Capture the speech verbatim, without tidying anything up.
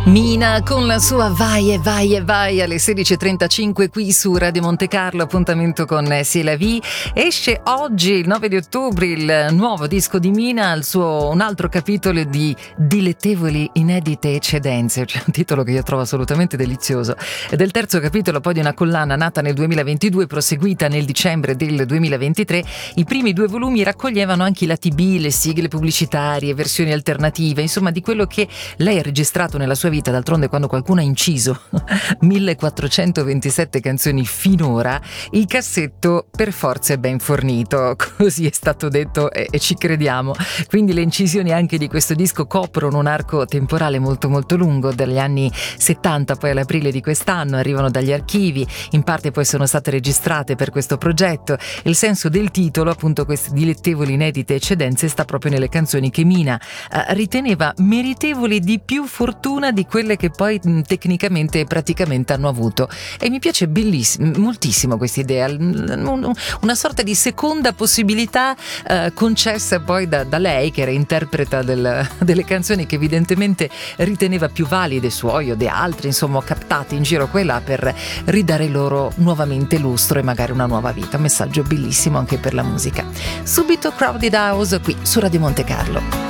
Mina con la sua Vai e vai e vai alle sedici e trentacinque qui su Radio Monte Carlo. Appuntamento con C'est la vie. Esce oggi, il nove di ottobre, il nuovo disco di Mina, il suo un altro capitolo di dilettevoli inedite eccedenze, cioè un titolo che io trovo assolutamente delizioso. Ed è il terzo capitolo poi di una collana nata nel duemilaventidue, proseguita nel dicembre del duemilaventitré. I primi due volumi raccoglievano anche i lati B, le sigle pubblicitarie, versioni alternative, insomma di quello che lei ha registrato nella sua vita. D'altronde, quando qualcuno ha inciso millequattrocentoventisette canzoni finora, il cassetto per forza è ben fornito, così è stato detto e, e ci crediamo. Quindi le incisioni anche di questo disco coprono un arco temporale molto molto lungo, dagli anni settanta poi all'aprile di quest'anno, arrivano dagli archivi, in parte poi sono state registrate per questo progetto. Il senso del titolo, appunto, queste dilettevoli inedite eccedenze, sta proprio nelle canzoni che Mina eh, riteneva meritevoli di più fortuna di quelle che poi mh, tecnicamente e praticamente hanno avuto. E mi piace bellissimo, moltissimo questa idea, un, una sorta di seconda possibilità eh, concessa poi da, da lei, che era interpreta del, delle canzoni che evidentemente riteneva più valide, suoi o di altri, insomma captate in giro qua e là, per ridare loro nuovamente lustro e magari una nuova vita. Un messaggio bellissimo anche per la musica. Subito Crowded House qui su Radio Monte Carlo.